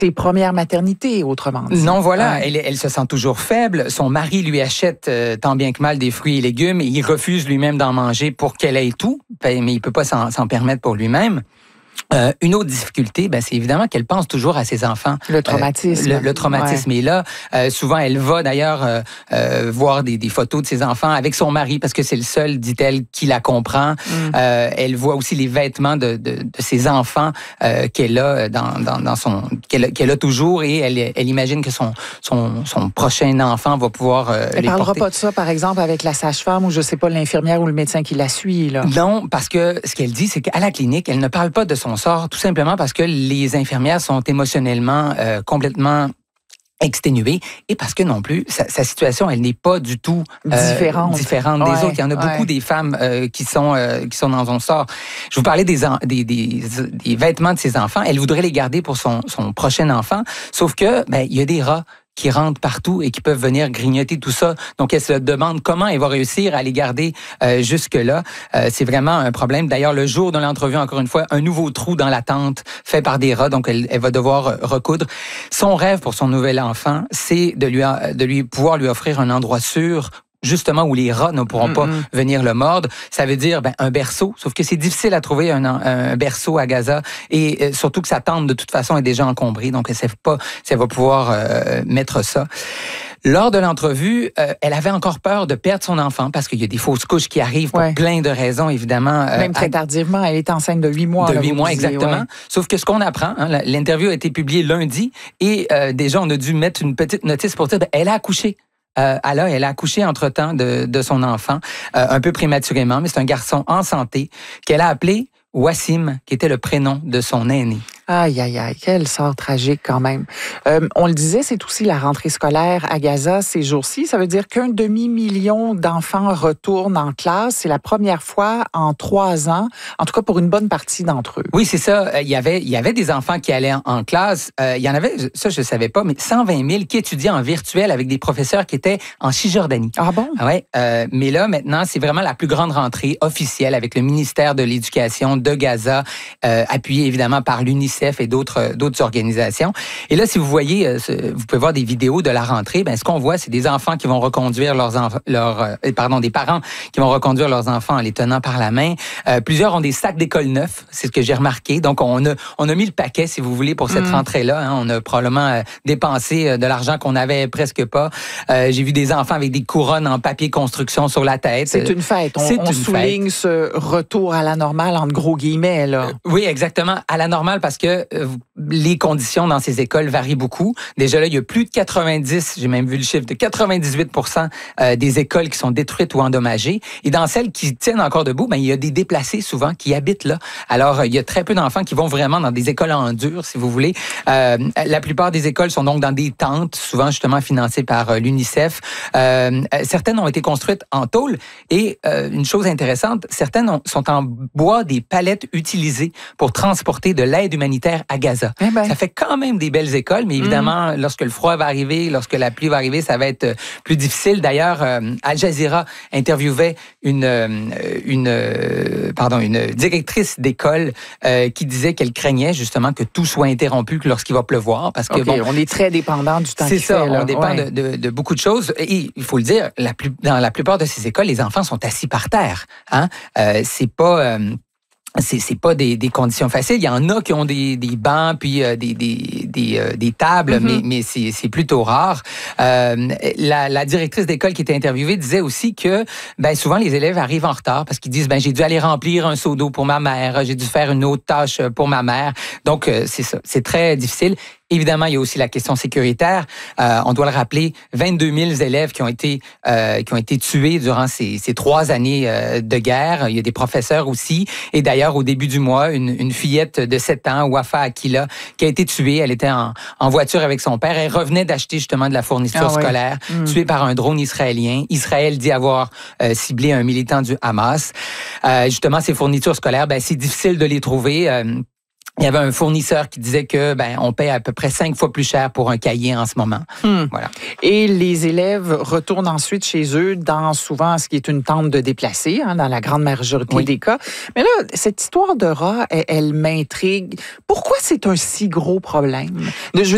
Tes premières maternités, autrement dit. Non, voilà, elle se sent toujours faible. Son mari lui achète tant bien que mal des fruits et légumes et il refuse lui-même d'en manger pour qu'elle ait tout, mais il peut pas s'en permettre pour lui-même. Une autre difficulté, c'est évidemment qu'elle pense toujours à ses enfants. Le traumatisme. Le traumatisme est là. Souvent, elle va d'ailleurs voir des photos de ses enfants avec son mari parce que c'est le seul, dit-elle, qui la comprend. Elle voit aussi les vêtements de ses enfants qu'elle a dans son qu'elle a toujours et elle imagine que son prochain enfant va pouvoir Elle les parlera porter. pas de ça, par exemple, avec la sage-femme ou je sais pas l'infirmière ou le médecin qui la suit là. Non, parce que ce qu'elle dit, c'est qu'à la clinique, elle ne parle pas de son sort, tout simplement parce que les infirmières sont émotionnellement complètement exténuée et parce que non plus, sa situation, elle n'est pas du tout différente des autres. Il y en a beaucoup des femmes qui sont dans son sort. Je vous parlais des vêtements de ses enfants. Elle voudrait les garder pour son prochain enfant, sauf que il y a des rats qui rentrent partout et qui peuvent venir grignoter tout ça. Donc, elle se demande comment elle va réussir à les garder jusque-là. C'est vraiment un problème. D'ailleurs, le jour de l'entrevue, encore une fois, un nouveau trou dans la tente fait par des rats. Donc, elle va devoir recoudre. Son rêve pour son nouvel enfant, c'est de lui pouvoir lui offrir un endroit sûr justement où les rats ne pourront pas venir le mordre. Ça veut dire un berceau, sauf que c'est difficile à trouver un berceau à Gaza et surtout que sa tente de toute façon est déjà encombrée, donc elle ne sait pas si elle va pouvoir mettre ça. Lors de l'entrevue, elle avait encore peur de perdre son enfant parce qu'il y a des fausses couches qui arrivent pour plein de raisons, évidemment. Même très tardivement, elle est enceinte de 8 mois. De 8 mois, exactement. Sauf que ce qu'on apprend, l'interview a été publiée lundi et déjà, on a dû mettre une petite notice pour dire elle a accouché. Elle a accouché entre-temps de son enfant, un peu prématurément, mais c'est un garçon en santé qu'elle a appelé Wassim, qui était le prénom de son aîné. Aïe, aïe, aïe, quel sort tragique quand même. On le disait, c'est aussi la rentrée scolaire à Gaza ces jours-ci. Ça veut dire qu'un demi-million d'enfants retournent en classe. C'est la première fois en 3 ans, en tout cas pour une bonne partie d'entre eux. Oui, c'est ça. Il y avait des enfants qui allaient en classe. Il y en avait, ça je ne savais pas, mais 120 000 qui étudiaient en virtuel avec des professeurs qui étaient en Cisjordanie. Ah bon? Ouais. Mais là, maintenant, c'est vraiment la plus grande rentrée officielle avec le ministère de l'Éducation de Gaza, appuyé évidemment par l'UNICEF et d'autres organisations. Et là, si vous voyez, vous pouvez voir des vidéos de la rentrée, ce qu'on voit, c'est des enfants qui vont reconduire des parents qui vont reconduire leurs enfants en les tenant par la main. Plusieurs ont des sacs d'école neufs, c'est ce que j'ai remarqué. Donc, on a mis le paquet, si vous voulez, pour cette rentrée-là. On a probablement dépensé de l'argent qu'on n'avait presque pas. J'ai vu des enfants avec des couronnes en papier construction sur la tête. C'est une fête. On souligne ce retour à la normale, entre gros guillemets, là. Oui, exactement. À la normale, parce que les conditions dans ces écoles varient beaucoup. Déjà là, il y a plus de 90, j'ai même vu le chiffre, de 98% des écoles qui sont détruites ou endommagées. Et dans celles qui tiennent encore debout, il y a des déplacés souvent qui habitent là. Alors, il y a très peu d'enfants qui vont vraiment dans des écoles en dur, si vous voulez. La plupart des écoles sont donc dans des tentes, souvent justement financées par l'UNICEF. Certaines ont été construites en tôle. Et une chose intéressante, certaines sont en bois, des palettes utilisées pour transporter de l'aide humanitaire à Gaza. Ça fait quand même des belles écoles, mais évidemment, lorsque le froid va arriver, lorsque la pluie va arriver, ça va être plus difficile. D'ailleurs, Al Jazeera interviewait une directrice d'école qui disait qu'elle craignait justement que tout soit interrompu lorsqu'il va pleuvoir. Parce que on est très dépendant du temps qu'il fait. C'est ça, on dépend de beaucoup de choses. Et il faut le dire, dans la plupart de ces écoles, les enfants sont assis par terre. C'est pas des conditions faciles. Il y en a qui ont des bancs puis des tables, mais c'est plutôt rare. La directrice d'école qui était interviewée disait aussi que souvent les élèves arrivent en retard parce qu'ils disent j'ai dû aller remplir un seau d'eau pour ma mère, j'ai dû faire une autre tâche pour ma mère. Donc c'est ça, c'est très difficile. Évidemment, il y a aussi la question sécuritaire. On doit le rappeler, 22 000 élèves qui ont été tués durant ces 3 années de guerre. Il y a des professeurs aussi. Et d'ailleurs, au début du mois, une fillette de 7 ans, Wafa Akila, qui a été tuée. Elle était en voiture avec son père. Elle revenait d'acheter justement de la fourniture scolaire, tuée par un drone israélien. Israël dit avoir ciblé un militant du Hamas. Justement, ces fournitures scolaires, c'est difficile de les trouver. Il y avait un fournisseur qui disait que on paie à peu près 5 fois plus cher pour un cahier en ce moment. Voilà. Et les élèves retournent ensuite chez eux dans souvent ce qui est une tente de déplacés, dans la grande majorité des cas. Mais là, cette histoire de rats, elle m'intrigue. Pourquoi c'est un si gros problème?